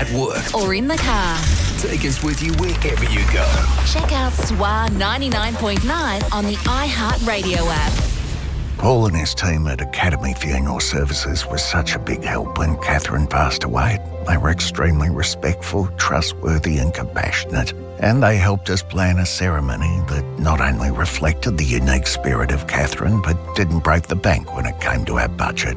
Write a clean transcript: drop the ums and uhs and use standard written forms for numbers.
at work, or in the car. take us with you wherever you go. Check out SWA 99.9 on the iHeartRadio app. Paul and his team at Academy Funeral Services was such a big help when Catherine passed away. They were extremely respectful, trustworthy and compassionate. And they helped us plan a ceremony that not only reflected the unique spirit of Catherine, but didn't break the bank when it came to our budget.